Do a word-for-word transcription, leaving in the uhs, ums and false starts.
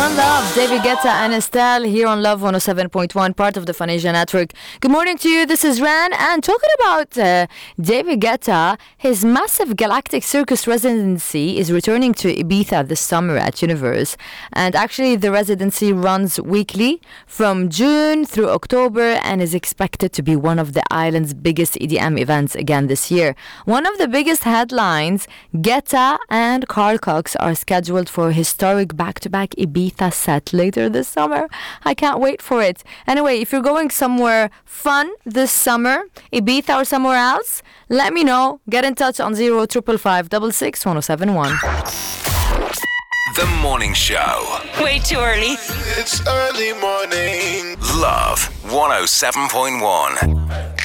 One Love, David Guetta and Estelle here on Love one oh seven point one, part of the Fun Asia Network. Good morning to you, this is Ran, and talking about uh, David Guetta, his massive Galactic Circus residency is returning to Ibiza this summer at Universe. And actually the residency runs weekly from June through October and is expected to be one of the island's biggest E D M events again this year. One of the biggest headlines, Guetta and Carl Cox are scheduled for a historic back-to-back Ibiza set later this summer. I can't wait for it. Anyway, if you're going somewhere fun this summer, Ibiza or somewhere else, let me know. Get in touch on zero triple five six six one oh seven one. The Morning Show. Way too early. It's early morning. Love one oh seven point one.